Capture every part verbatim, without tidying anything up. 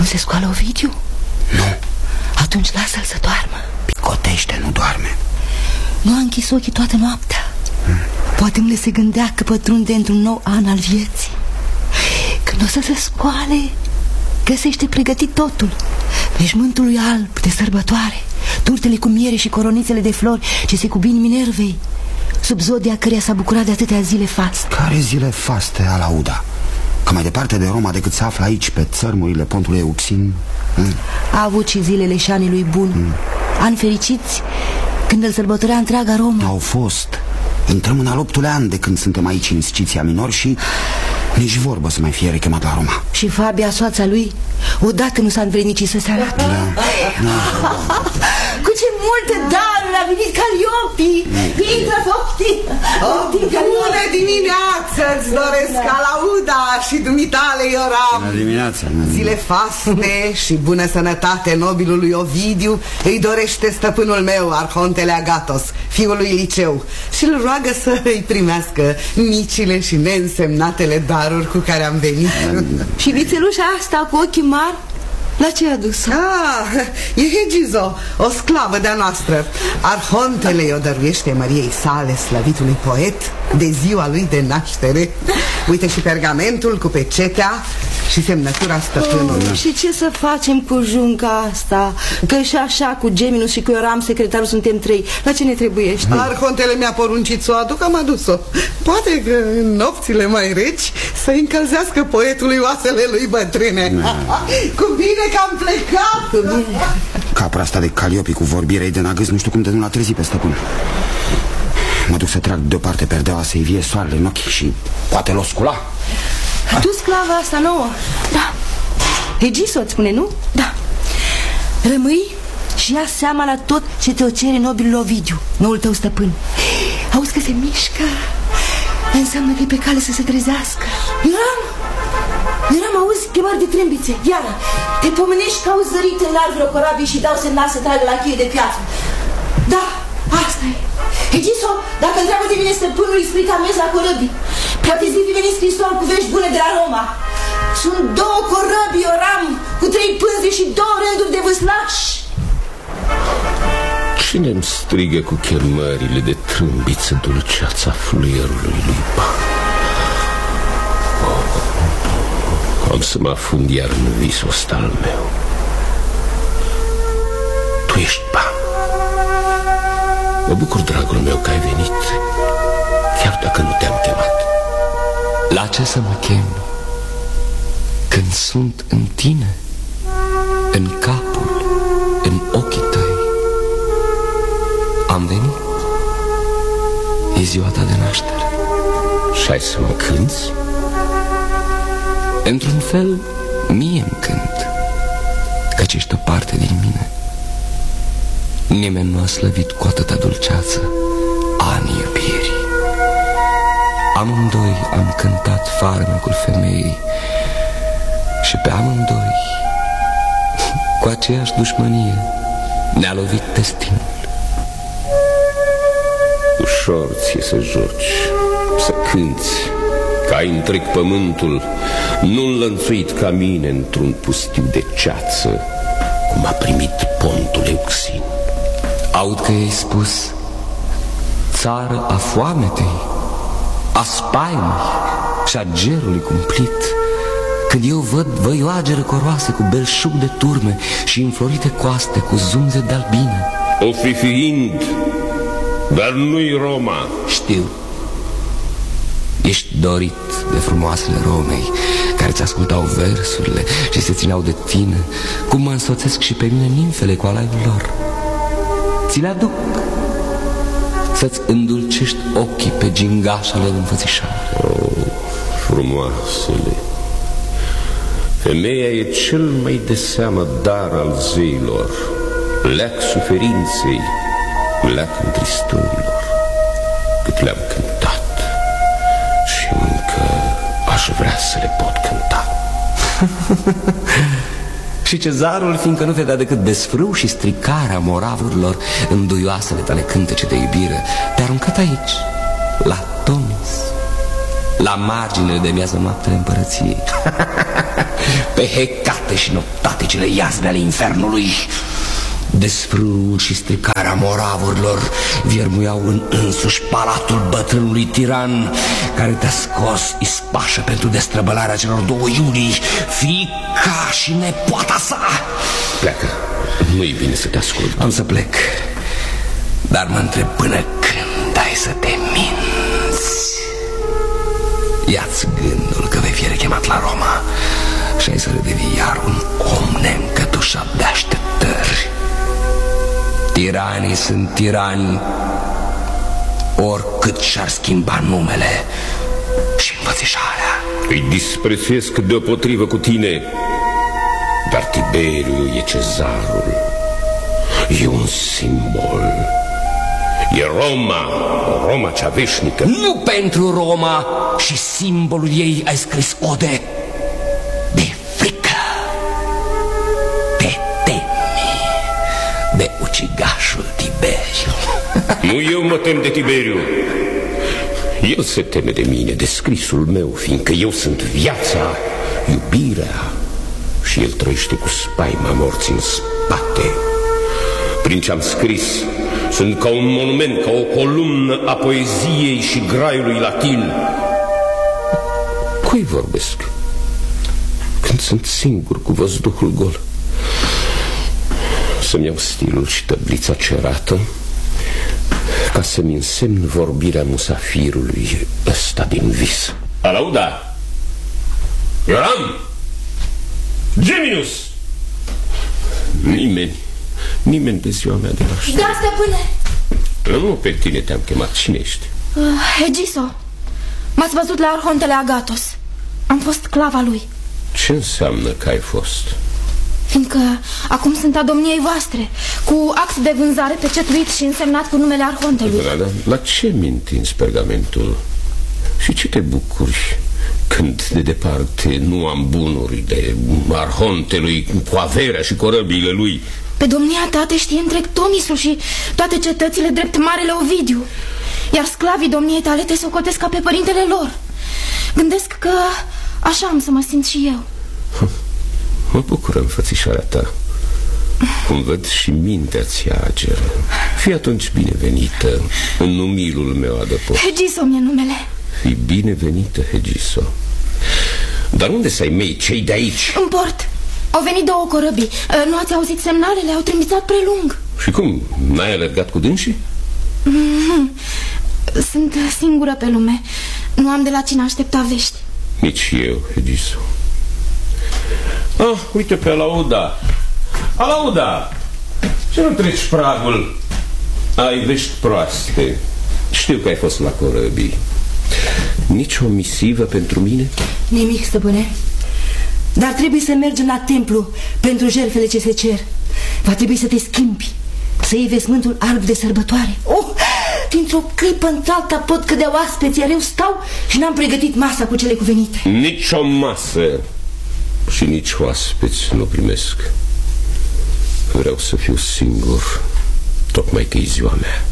Nu se scoală Ovidiu? Nu. Atunci lasă-l să doarmă. Picotește, nu doarme. Nu a închis ochii toată noaptea. hmm. Poate îmi le se gândea că pătrunde într-un nou an al vieții. Când o să se scoale, găsește pregătit totul. Veșmântul lui alb de sărbătoare, turtele cu miere și coronițele de flori ce se cubin Minervei, sub zodia căreia s-a bucurat de atâtea zile faste. Care zile faste, Alauda? Că mai departe de Roma decât se află aici, pe țărmurile pontului Euxin. hmm. A avut și zilele și anii lui bun. hmm. Ani fericiți, când îl sărbătorea întreaga Roma. Au fost. Intrăm în al optulea an de când suntem aici în Sciția Minor și nici vorbă să mai fie rechemat la Roma. Și Fabia, soața lui, odată nu s-a învrednicit să se arate. Da. Da. Cu ce multe daruri a venit Calliope. Intră, Fopti. Bună dimineață, îți doresc, Alauda, și dumitale Ioram. Bună dimineața. Zile faste și bună sănătate nobilului Ovidiu îi dorește stăpânul meu, Arhontele Agatos, fiul lui Liceu, și îl roagă să îi primească micile și neînsemnatele daruri cu care am venit. Și vițelușa asta cu ochii mari, la ce a dus-o? Ah, e Hegizo, o sclavă de-a noastră. Arhontele i-o dăruiește Măriei sale, slăvitului poet, de ziua lui de naștere. Uite și pergamentul cu pecetea și semnătura stăpânului. Oh, și ce să facem cu junca asta? Că și așa cu Geminus și cu Ioram, secretarul, suntem trei. La ce ne trebuiește? Arhontele mi-a poruncit să o aduc, am adus-o. Poate că în nopțile mai reci să încălzească poetului oasele lui bătrâne. Cu bine că am plecat. Cu bine. Capra asta de Calliope cu vorbire de nagâs, nu știu cum de nu l-a trezit pe stăpân. Mă duc să trag deoparte perdeaua să-i vie soarele în ochi și poate l-o scula. Tu, sclava asta nouă? Da. Hegiso îți spune, nu? Da. Rămâi și ia seama la tot ce te o cere nobilul Ovidiu, noul tău stăpân. Auzi că se mișcă? Înseamnă că e pe cale să se trezească. Ioram! Ioram, auzi chemări de trâmbițe. Iară, te pomenești că auzi zărit în larg vreo corabii și dau semnal să tragă la cheie de piatră. Da, asta e. Hegiso, dacă întreabă de mine stăpânul, îi spui că am mers la corăbii. Poate zi fi venit scrisor cu vești bune de la Roma. Sunt două corăbii, Ioram, cu trei pânze și două rânduri de vâslași. Cine-mi strigă cu chemările de trâmbiță dulceața fluierului lui Pan? Oh, am să mă afund iar în visul ăsta al meu. Tu ești Pan. Mă bucur, dragul meu, că ai venit, chiar dacă nu te-am chemat. La ce să mă chem când sunt în tine, în capul, în ochii tăi? Am venit. E ziua ta de naștere. Și ai să mă cânți? Într-un fel, mie-mi cânt, căci ești o parte din mine. Nimeni nu a slăvit cu atâta dulceață anii iubirii. Amândoi am cântat farmecul femeii și pe amândoi, cu aceeași dușmănie, ne-a lovit destinul. Ușor ți-e să joci, să cânți, că ai întreg pământul, nu înlănțuit ca mine într-un pustiu de ceață, cum a primit pontul Euxin. Aud că i-ai spus țară a foametei, a spaimei și a gerului cumplit, când eu văd văioage răcoroase cu belșug de turme și înflorite coaste cu zunze de albine. O fi fiind, dar nu-i Roma. Știu. Ești dorit de frumoasele Romei, care ți ascultau versurile și se țineau de tine, cum mă însoțesc și pe mine nimfele cu alaiul lor. Ți le aduc să-ți îndulcești ochii pe gingașele înfățișare. Oh, frumoasele! Femeia e cel mai de seamă dar al zeilor, leac suferinței, leac întristărilor. Cât le-am cântat și încă aș vrea să le pot cânta. Și cezarul, fiindcă nu vedea decât desfrâu și stricarea moravurilor în duioasele tale cântece de iubire, te-a aruncat aici, la Tomis, la marginile de miază noaptele împărăției, pe Hecate sănătate și noptaticele iazme ale infernului. Desfrâul și stricarea moravurilor viermuiau în însuși palatul bătrânului tiran, care te-a scos ispașă pentru destrăbălarea celor două Iulii, fiica și nepoata sa. Pleacă, nu-i bine să te ascult. Am să plec, dar mă întreb până când ai să te minți. Ia-ți gândul că vei fi rechemat la Roma și ai să redevii iar un om neîncătușat de așteptări. Tiranii sunt tirani, oricât și-ar schimba numele și învățișarea. Îi disprețuiesc deopotrivă cu tine, dar Tiberiu e cezarul. E un simbol. E Roma, Roma cea veșnică. Nu pentru Roma și simbolul ei ai scris ode. De frică, te temi de ucigașul Tiberiu. Nu eu mă tem de Tiberiu. El se teme de mine, de scrisul meu, fiindcă eu sunt viața, iubirea, și el trăiește cu spaima morții în spate. Prin ce am scris, sunt ca un monument, ca o columnă a poeziei și graiului latin. Cui vorbesc când sunt singur cu văzduhul gol? Să-mi iau stilul și tăblița cerată ca să-mi însemn vorbirea musafirului ăsta din vis. Alauda! Ioram! Geminus! Nimeni, nimeni pe ziua mea de naștere. Da, stăpâne! Nu pe tine te-am chemat, cine ești? Uh, Hegiso, m-ați văzut la Arhontele Agatos. Am fost clava lui. Ce înseamnă că ai fost? Fiindcă acum sunt a domniei voastre, cu act de vânzare pecetuit și însemnat cu numele Arhontelui. Da, da. La ce mi-ntinzi pergamentul? Și ce te bucuri când de departe nu am bunuri de Arhontelui cu averea și corăbiile lui? Pe domnia ta te știe întreg Tomisul și toate cetățile drept Marele Ovidiu, iar sclavii domniei tale te socotesc ca pe părintele lor. Gândesc că așa am să mă simt și eu. Mă bucură înfățișarea ta. Cum văd, și mintea ți ageră. Fii atunci binevenită în numilul meu adăpost. Hegiso mi-e numele. Fii binevenită, Hegiso. Dar unde să ai mei, cei de aici? În port. Au venit două corăbii. Nu ați auzit semnalele? Au trimițat prelung. Și cum? N-ai alergat cu dânsii? Mm-hmm. Sunt singură pe lume. Nu am de la cine aștepta vești. Nici eu, Hegiso. Ah, uite pe Alauda. Alauda, ce nu treci pragul? Ai vești proaste. Știu că ai fost la corăbii. Nici o misivă pentru mine? Nimic, stăpâne. Dar trebuie să mergem la templu pentru jertfele ce se cer. Va trebui să te schimbi, să iei vesmântul alb de sărbătoare. Oh, dintr-o clipă într-alta pot cădea oaspeți, iar eu stau și n-am pregătit masa cu cele cuvenite. Nici o masă și nici oaspeți nu primesc. Vreau să fiu singur, tocmai că e ziua mea.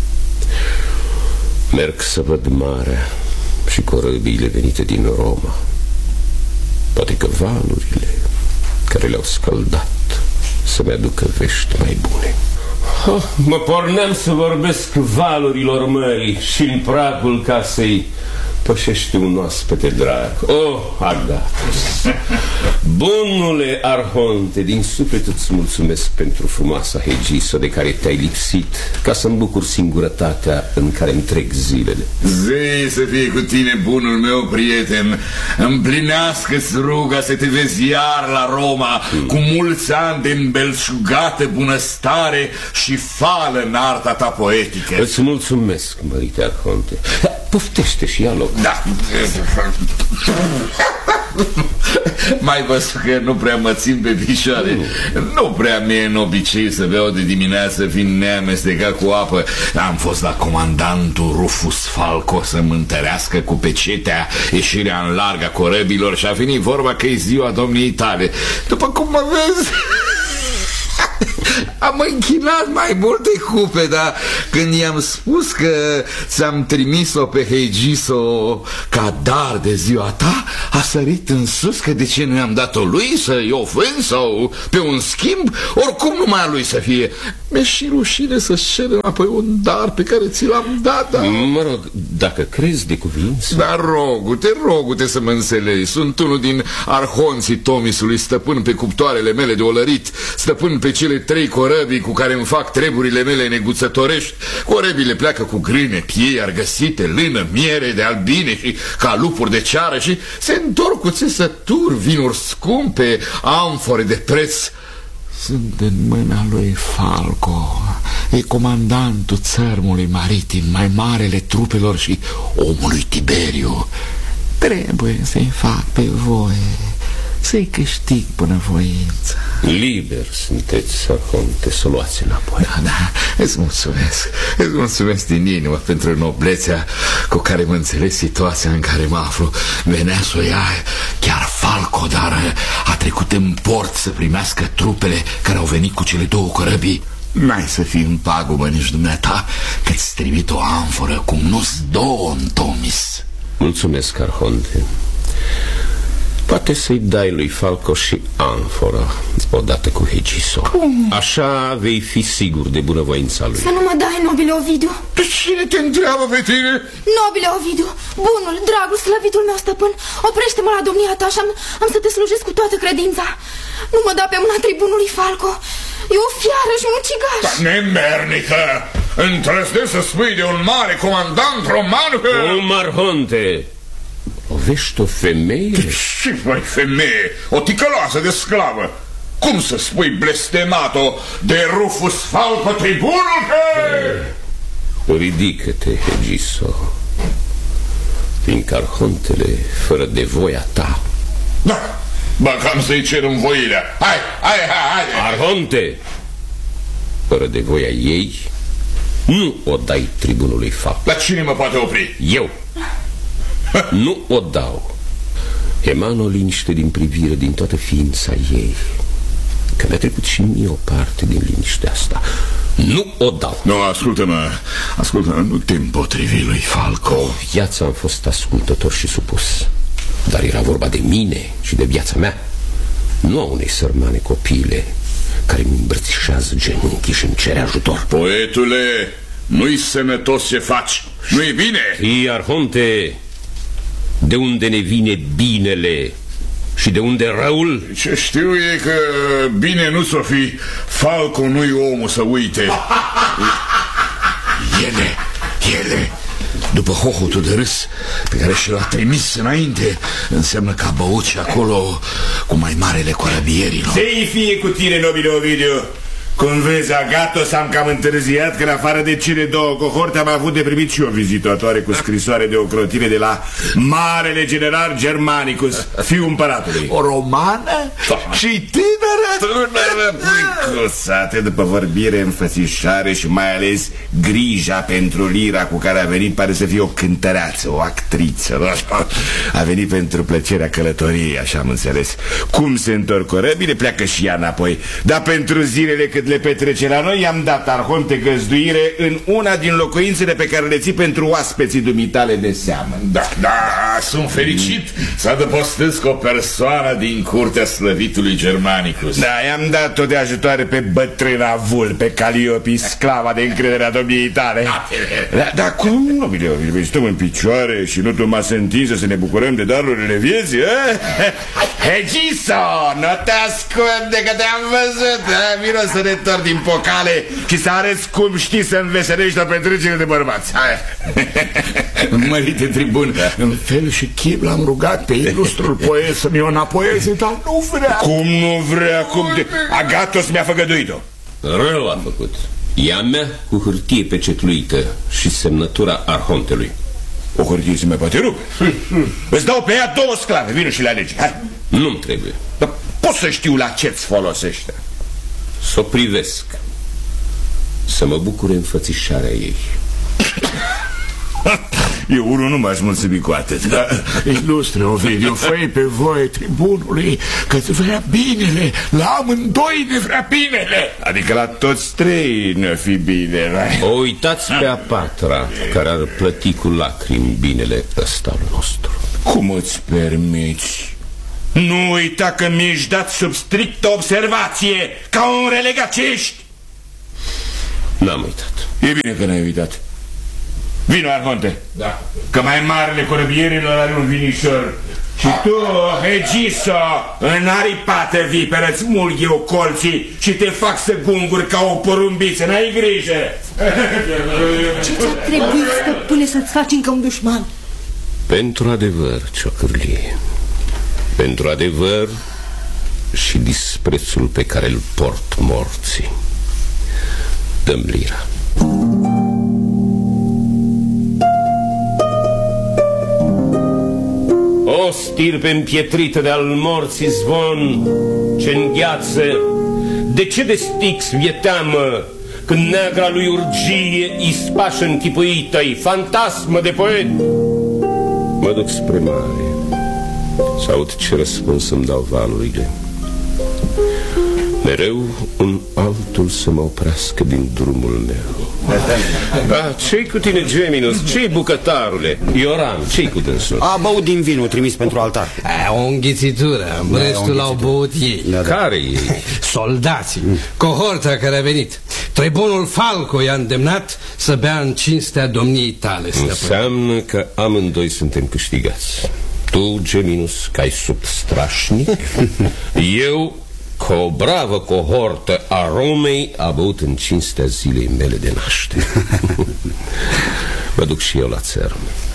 Merg să văd marea și corăbiile venite din Roma. Poate că valurile care le-au scăldat să-mi aducă vești mai bune. Oh, mă porneam să vorbesc valurilor mării și în pragul casei pășește un oaspete drag. Oh, Agatos! Bunule Arhonte, din suflet îți mulțumesc pentru frumoasa Hegiso de care te-ai lipsit, ca să-mi bucur singurătatea în care îmi trec zilele. Zei să fie cu tine, bunul meu prieten. Împlinească-ți ruga să te vezi iar la Roma, hmm. cu mulți ani de îmbelșugată bunăstare și fală în arta ta poetică. Îți mulțumesc, mărite Arhonte. Poftește și ia loc. Da. Mai văzut că nu prea mă țin pe picioare. Nu, nu prea mi-e în obicei să beau de dimineață, fiind neamestecat cu apă. Am fost la comandantul Rufus Falco să mă întărească cu pecetea ieșirea în larga corăbilor și a venit vorba că e ziua domniei tale. După cum mă vezi, Am închinat mai multe cupe, dar când i-am spus că ți-am trimis-o pe Hegiso ca dar de ziua ta, a sărit în sus că de ce nu i-am dat-o lui să-i ofând sau pe un schimb, oricum numai a lui să fie. Mi-e și rușine să-și cer înapoi un dar pe care ți l-am dat, dar... Mă rog, dacă crezi de cuvință... Dar rogu-te, rogu-te să mă înțelegi. Sunt unul din arhonții Tomisului, stăpân pe cuptoarele mele de olărit, stăpân pe cele trei corăbii cu care îmi fac treburile mele neguțătorești. Corăbile pleacă cu grâne, piei argăsite, lână, miere de albine și calupuri de ceară și se întorc cu țesături, vinuri scumpe, amfore de preț. Sunt în mâna lui Falco. E comandantul țărmului maritim, mai marele trupelor și omului Tiberiu. Trebuie să-i fac pe voie, să-i câștig bunăvoința. Liber sunteți, Arhonte, să luați înapoi. Da, da, îți mulțumesc. Îți mulțumesc din inimă pentru noblețea cu care mă înțeles situația în care mă aflu. Venea să o ia chiar Falco, dar a trecut în port să primească trupele care au venit cu cele două corăbii. N-ai să fii în pagubă nici dumneata, că-ți trimit o amforă, cum nu-s două în Tomis. Mulțumesc, Arhonte. Poate să-i dai lui Falco și amfora odată cu Hegiso. Cum? Așa vei fi sigur de bunăvoința lui. Să nu mă dai, nobile Ovidiu. Pe cine te întreabă pe tine? Nobile Ovidiu, bunul, dragul, slăvitul meu stăpân, oprește-mă la domnia ta și am, am să te slujesc cu toată credința. Nu mă da pe mâna tribunului Falco. E o fiară și un ucigaș. Dar nemernică! Îndrăznesc să spui de un mare comandant roman că... Cum, Arhonte? Ovești o femeie? Ce mai femeie? O ticăloasă de sclavă. Cum să spui blestemat-o de Rufus Falco, tribunul că... Ridică-te, Hegiso, fiindcă Arhontele, fără de voia ta... Da, bă, cam să-i cer învoirea. Hai, hai, hai, hai. Arhonte, fără de voia ei, nu o dai tribunului Falco. La cine mă poate opri? Eu. Nu o dau. Emană o liniște din privire din toată ființa ei, că mi-a trecut și mie o parte din liniștea asta. Nu o dau. Nu, ascultă-mă, ascultă-mă, nu te împotrivi lui Falco. O viață am fost ascultător și supus, dar era vorba de mine și de viața mea, nu a unei sărmane copile care mi îmbrățișează genunchii și îmi cere ajutor. Poetule, nu-i sănătos ce faci, nu-i bine. Fii, Arhonte, de unde ne vine binele și de unde răul? Ce știu e că bine nu s-o fi. Falco nu-i omul să uite. Ele, ele, după hohotul de râs pe care și l-a trimis înainte, înseamnă că a băut și acolo cu mai marele corabierilor. Să-i fie cu tine, nobile Ovidiu. Cum vezi, Agatos, am cam întârziat, că în afară de cele două cohorte am avut de primit și o vizitatoare cu scrisoare de ocrotire de la marele general Germanicus, fiul împăratului. O romană? Și tânără? Tânără, puicuțate, după vorbire, înfățișare și mai ales grija pentru lira cu care a venit, pare să fie o cântăreață, o actriță. A venit pentru plăcerea călătoriei, așa am înțeles. Cum se întorc corăbile, pleacă și ea înapoi. Dar pentru zilele cât le petrece la noi, i-am dat, Arhonte, găzduire în una din locuințele pe care le ții pentru oaspeții dumitale de seamă. Da, da, sunt fericit să adăpostesc o persoană din curtea slăvitului Germanicus. Da, i-am dat-o de ajutoare pe bătrâna Vul, pe Caliopi, sclava de încrederea domniei tale. Da, dar cum, nobile Ovidiu, stăm în picioare și nu tu m-a sentit să ne bucurăm de darurile vieții, eh? Hegiso, nu te ascunde că te-am văzut, eh? Vino să ne torni din pocale și să arăți cum știi să înveselești o petrecere de bărbați. Mărite tribun, în fel și chip l-am rugat pe ilustrul poet să mi-o înapoieze, dar nu vrea. Cum nu vrea? Cum de... Agatos mi-a făgăduit-o. Rău a făcut. Ea mea cu hârtie pecetluită și semnătura Arhontelui. O hârtie se mai poate rupe. Îți dau pe ea două sclave, vino și le alegi. Hai. Nu-mi trebuie. Dar pot să știu la ce-ți folosește. Să o privesc, să mă bucure înfățișarea ei. Eu unul nu m-aș mulțumi cu atât. Da, ilustre, Ovidiu, fă-i pe voie tribunului că-ți vrea binele. La amândoi ne vrea binele. Adică la toți trei ne-o fi bine. O uitați pe a patra, care ar plăti cu lacrimi binele ăsta al nostru. Cum îți permiți? Nu uita că mi-ești dat sub strictă observație, ca un relegat ce ești. N-am uitat. E bine că n-ai uitat. Vino, Arhonte. Da. Că mai marele corăbierilor are un vinișor. Și tu, Hegiso, în aripată viperă, îți mulg eu colții și te fac să gunguri ca o porumbiță. N-ai grijă. Ce ți-a trebuit, stăpâne, să-ți faci încă un dușman? Pentru adevăr, ciocârlie. Pentru adevăr și disprețul pe care îl port morții. Dă-mi lira. O stirpe împietrită de-al morții zvon ce îngheață, de ce de stix vie teamă când neagra lui urgie ispașă închipuită-i, fantasmă de poet? Mă duc spre mare să aud ce răspuns îmi dau valurile. Mereu un altul să mă oprească din drumul meu. Da, ce-i cu tine, Geminus? Ce-i, bucătarule? Ioran, ce-i cu dânsul? A băut din vinul trimis pentru altar. A, o înghițitură, da, restul l-au băut ei. Da, da. Care ei? Soldații, mm. cohorta care a venit. Tribunul Falco i-a îndemnat să bea în cinstea domniei tale, stăpâne. Înseamnă că amândoi suntem câștigați. Tu, Geminus, că ai sub strașnic. Eu, că o bravă cohortă a Romei, a băut în cinstea zilei mele de naștere. Mă duc și eu la țărm.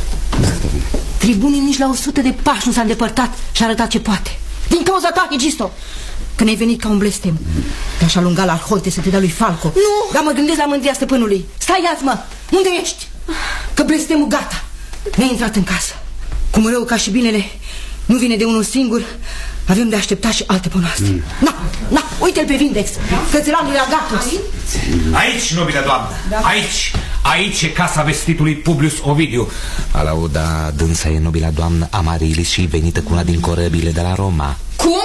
Tribunii nici la o sută de pași nu s-a îndepărtat și a arătat ce poate. Din cauza ta, Hegisto, că ne-ai venit ca un blestem. Te-aș alunga la Arhonte să te dea lui Falco. Nu! Dar mă gândesc la mândria stăpânului. Stai, ia-ți-mă! Unde ești? Că blestemul gata. Ne-ai intrat în casă. Cum rău ca și binele nu vine de unul singur, avem de așteptat și alte pe noastre. mm. Na, na, uite-l pe Vindex, cățelanul era Gatos. Aici, nobilă doamnă, da. Aici, aici e casa vestitului Publius Ovidiu. Alauda, dânsa e nobila doamnă Amarilis și venită cu una din corăbile de la Roma. Cum?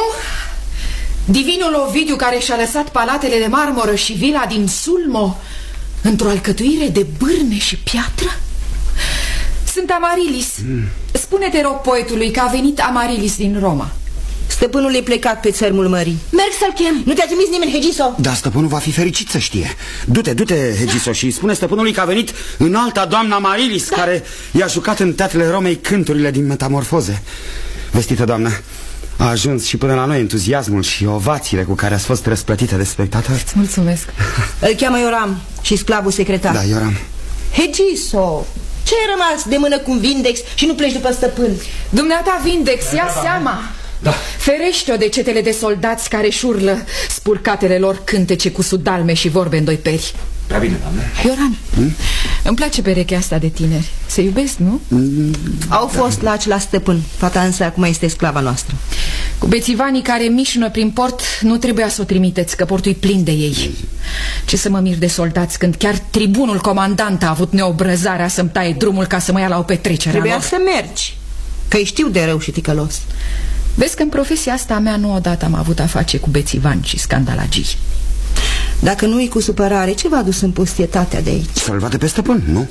Divinul Ovidiu care și-a lăsat palatele de marmură și vila din Sulmo într-o alcătuire de bârne și piatră? Sunt Amarilis. mm. Spune-te, rog, poetului, că a venit Amarilis din Roma. Stăpânul e plecat pe țărmul mării. Merg să-l chem. Nu te-a trimis nimeni, Hegiso? Da, stăpânul va fi fericit să știe. Du-te, du-te, Hegiso, și spune stăpânului că a venit în alta doamna Amarilis, da. care i-a jucat în teatrele Romei cânturile din Metamorfoze. Vestită doamnă, a ajuns și până la noi entuziasmul și ovațiile cu care ați fost răsplătită de spectatori. Îți mulțumesc. Îl cheamă Ioram și sclavul secretar. Da, Ioram. Hegiso, ce-ai rămas de mână cu Vindex și nu pleci după stăpân? Dumneata, Vindex, ia seama. Da. Ferește-o de cetele de soldați care șurlă spurcatele lor cântece cu sudalme și vorbe în doi peri. Prea bine, doamne. Ioran, hmm? îmi place perechea asta de tineri. Se iubesc, nu? Mm. Au fost la acela stăpân. Fata însă acum este sclava noastră. Cu bețivanii care mișună prin port nu trebuia să o trimiteți, că portul e plin de ei. Ce să mă mir de soldați când chiar tribunul comandant a avut neobrăzarea să-mi taie drumul ca să mă ia la o petrecere. Trebuia să mergi, că-i știu de rău și ticălos. Vezi că în profesia asta a mea nu odată am avut a face cu bețivani și scandalagii. Dacă nu-i cu supărare, ce v-a adus în pustietatea de aici? Să-l vadă pe stăpân, nu?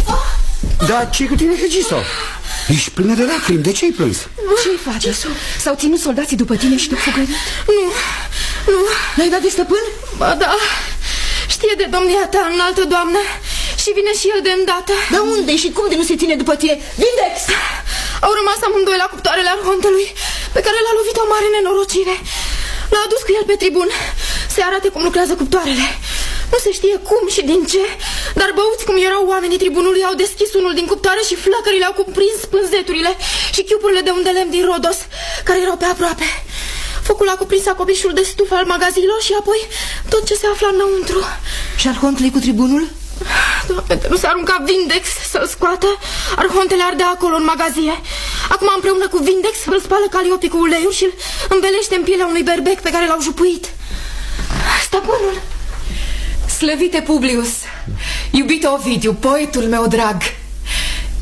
Dar ce-i cu tine, Hegiso? Ești plină de lacrimi, de ce-ai plâns? Ce-i face? S-au ținut soldații după tine și te-au fugărit? Nu, nu. N-ai dat de stăpân? Ba da, știe de domnia ta, înaltă doamnă, și vine și el de îndată. Dar unde și cum de nu se ține după tine? Vindex! Au rămas amândoi la cuptoarele Arhontelui, pe care l-a lovit o mare nenorocire. L-a adus cu el pe tribun să arate cum lucrează cuptoarele. Nu se știe cum și din ce, dar băuți cum erau oamenii tribunului, au deschis unul din cuptoare și flăcările au cuprins pânzeturile și chiupurile de un de lemn din Rodos, care erau pe aproape. Focul a cuprins acoperișul de stufă al magaziilor și apoi tot ce se afla înăuntru. Și Arhontele cu tribunul? Doamne, nu se arunca Vindex să-l scoată. Arhontele arde acolo în magazie. Acum împreună cu Vindex îl spală Caliopii cu uleiuri și îl învelește în pielea unui berbec pe care l-au jupuit. Stăpânul! Slăvite Publius, iubite Ovidiu, poetul meu drag,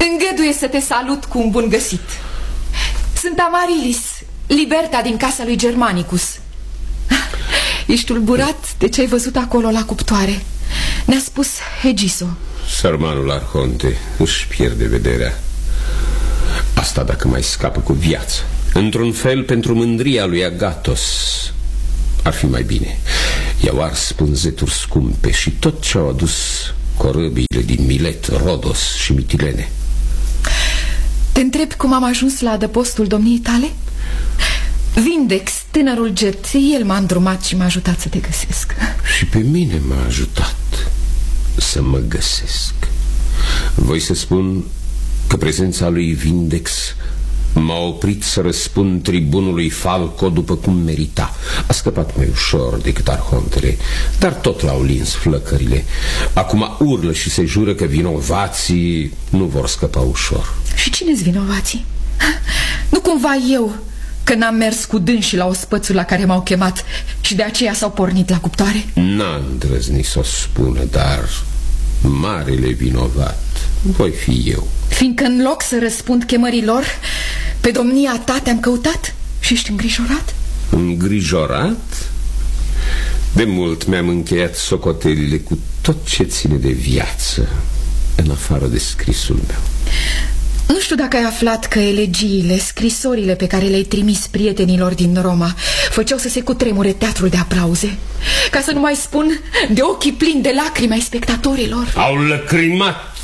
Îngăduie să te salut cu un bun găsit. Sunt Amarilis, Liberta din casa lui Germanicus. Ești tulburat de ce ai văzut acolo la cuptoare. Ne-a spus Hegiso. Sărmanul Arhonte își pierde vederea. Asta dacă mai scapă cu viață. Într-un fel, pentru mândria lui Agatos ar fi mai bine. I-au ars pânzeturi scumpe și tot ce au adus corăbiile din Milet, Rodos și Mitilene. Te întreb cum am ajuns la adăpostul domniei tale? Vindex, tânărul Jet, el m-a îndrumat și m-a ajutat să te găsesc. Și pe mine m-a ajutat să mă găsesc. Voi să spun că prezența lui Vindex m-a oprit să răspund tribunului Falco după cum merita. A scăpat mai ușor decât Arhontele, dar tot l-au lins flăcările. Acum urlă și se jură că vinovații nu vor scăpa ușor. Și cine-s vinovații? Nu cumva eu, că n-am mers cu dânsii la ospățul la care m-au chemat și de aceea s-au pornit la cuptoare? N-a îndrăznit să o spună, dar marele vinovat voi fi eu. Fiindcă în loc să răspund chemării lor, pe domnia ta te-am căutat și ești îngrijorat? Îngrijorat? De mult mi-am încheiat socotelile cu tot ce ține de viață, în afară de scrisul meu. Nu știu dacă ai aflat că elegiile, scrisorile pe care le-ai trimis prietenilor din Roma făceau să se cutremure teatrul de aplauze. Ca să nu mai spun de ochii plini de lacrimi ai spectatorilor. Au lăcrimat,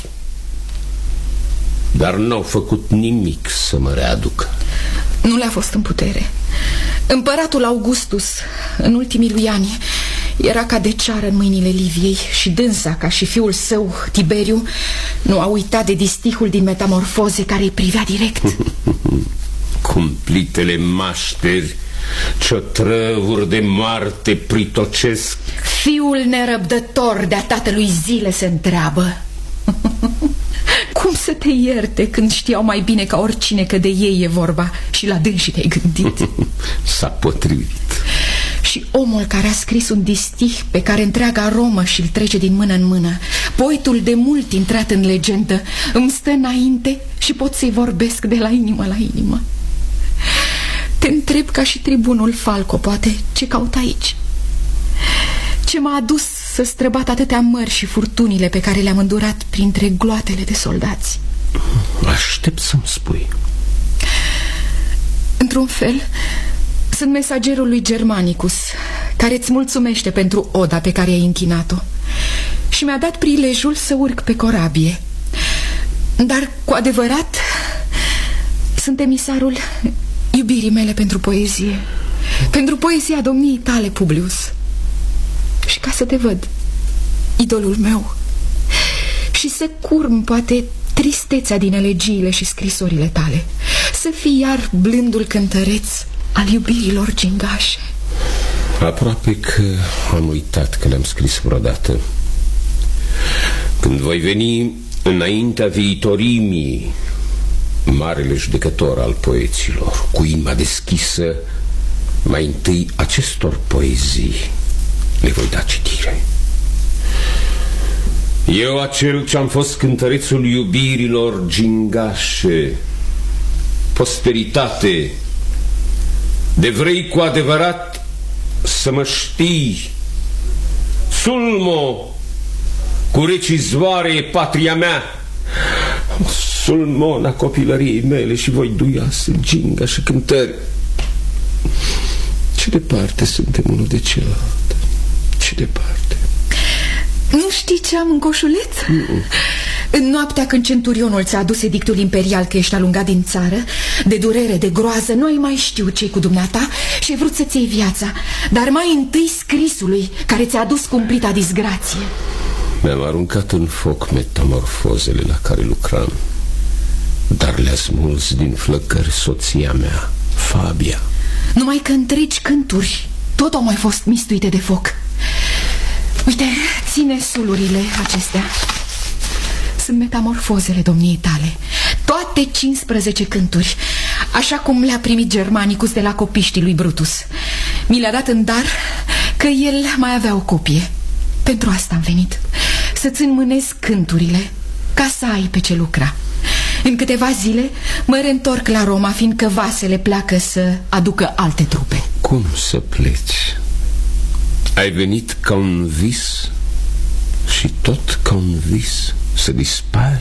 dar n-au făcut nimic să mă readucă. Nu le-a fost în putere. Împăratul Augustus, în ultimii lui ani, era ca de ceară în mâinile Liviei și dânsa, ca și fiul său, Tiberiu, nu a uitat de distihul din Metamorfoze care îi privea direct. Cumplitele mașteri, ciotrăvuri de moarte pritocesc. Fiul nerăbdător de-a tatălui Zile se întreabă: cum să te ierte când știau mai bine ca oricine că de ei e vorba și la dânsii te-ai gândit? S-a potrivit. Și omul care a scris un distih pe care întreaga Romă și-l trece din mână în mână, poetul de mult intrat în legendă, îmi stă înainte și pot să-i vorbesc de la inimă la inimă. Te întreb ca și tribunul Falco, poate, ce caut aici? Ce m-a adus să străbat atâtea mări și furtunile pe care le-am îndurat printre gloatele de soldați? Aștept să-mi spui. Într-un fel, sunt mesagerul lui Germanicus, care îți mulțumește pentru oda pe care ai închinat-o și mi-a dat prilejul să urc pe corabie. Dar, cu adevărat, sunt emisarul iubirii mele pentru poezie, pentru poezia domniei tale, Publius. Și ca să te văd, idolul meu, și să curm, poate, tristețea din elegiile și scrisorile tale, să fii iar blândul cântăreț al iubirilor gingașe. Aproape că am uitat că le-am scris vreodată. Când voi veni înaintea viitorimii, marele judecător al poeților, cu inima deschisă, mai întâi acestor poezii le voi da citire. Eu, acel ce-am fost cântărețul iubirilor gingașe, posteritate, de vrei cu adevărat să mă știi, Sulmo, cu recizoare e patria mea, Sulmona copilăriei mele și voi duioasă, ginga și cântări. Ce departe suntem unul de celălalt, ce departe. Nu știi ce am în coșuleț? Nu. În noaptea când centurionul ți-a adus edictul imperial că ești alungat din țară, de durere, de groază, nu ai mai știu ce-i cu dumneata și ai vrut să-ți iei viața, dar mai întâi scrisului care ți-a adus cumplita disgrație. Mi-am aruncat în foc metamorfozele la care lucram, dar le-a smuls din flăcări soția mea, Fabia. Numai că întregi cânturi tot au mai fost mistuite de foc. Uite, ține sulurile acestea. Sunt metamorfozele domniei tale, toate cincisprezece cânturi, așa cum le-a primit Germanicus de la copiștii lui Brutus. Mi le-a dat în dar că el mai avea o copie. Pentru asta am venit, să-ți înmânez cânturile, ca să ai pe ce lucra. În câteva zile mă reîntorc la Roma, fiindcă vasele pleacă să aducă alte trupe. Cum să pleci? Ai venit ca un vis și tot ca un vis să dispari?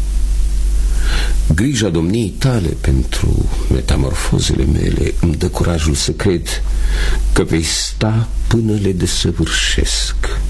Grija domniei tale pentru metamorfozele mele îmi dă curajul să cred că vei sta până le desăvârșesc.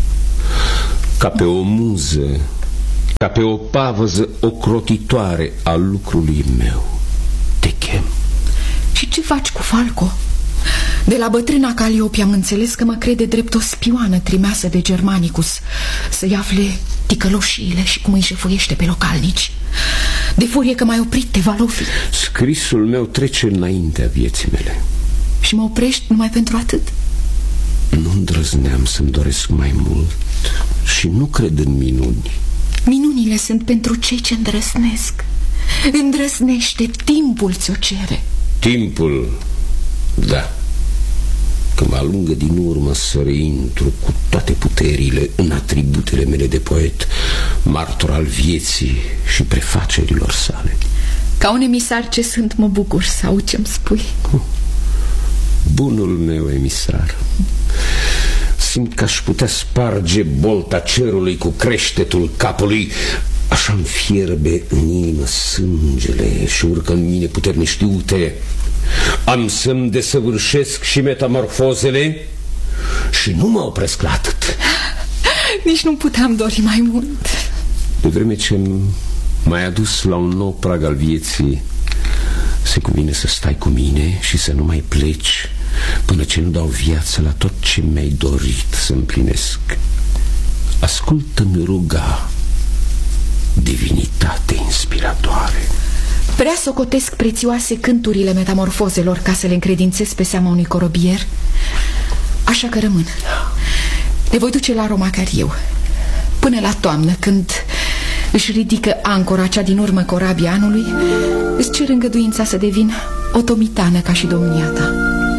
Ca pe o muză, ca pe o pavăză ocrotitoare a lucrului meu, te chem. Și ce faci cu Falco? De la bătrâna Calliope am înțeles că mă crede drept o spioană trimeasă de Germanicus să-i afle ticăloșiile și cum îi jefuiește pe localnici. De furie că m-ai oprit, te va lovi. Scrisul meu trece înaintea vieții mele. Și mă oprești numai pentru atât? Nu îndrăzneam să-mi doresc mai mult și nu cred în minuni. Minunile sunt pentru cei ce îndrăznesc. Îndrăznește, timpul ți-o cere. Timpul, da. Când mă alungă din urmă să reintru cu toate puterile în atributele mele de poet, martor al vieții și prefacerilor sale. Ca un emisar ce sunt, mă bucur să aud ce-mi spui. Bunul meu emisar, simt că aș putea sparge bolta cerului cu creștetul capului. Așa-mi fierbe în inimă sângele și urcă în mine puteri neștiute. Am să-mi desăvârșesc și metamorfozele și nu mă opresc la atât. Nici nu puteam dori mai mult. De vreme ce m-ai adus la un nou prag al vieții, se cuvine să stai cu mine și să nu mai pleci până ce nu dau viață la tot ce mi-ai dorit să împlinesc. Ascultă-mi ruga, divinitate inspiratoare. Prea socotesc prețioase cânturile metamorfozelor ca să le încredințez pe seama unui corobier. Așa că rămân. Le voi duce la Roma chiar eu, până la toamnă, când își ridică ancora cea din urmă corabia anului. Îți cer îngăduința să devin otomitană ca și domnia ta.